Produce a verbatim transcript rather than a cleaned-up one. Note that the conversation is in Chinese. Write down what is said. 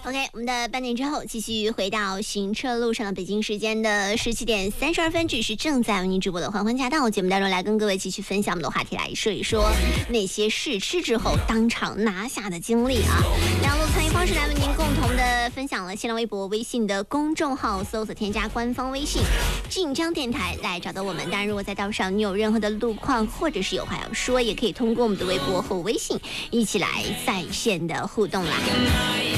OK， 我们的半点之后继续回到行车路上的北京时间的十七点三十二分，这是正在为您直播的《欢欢驾到》节目当中，来跟各位继续分享我们的话题，来说一说那些试吃之后当场拿下的经历啊。两路参与方式来为您共同的分享了新浪微博、微信的公众号，搜索添加官方微信“晋江电台”来找到我们。当然，如果在道上你有任何的路况或者是有话要说，也可以通过我们的微博和微信一起来在线的互动啦。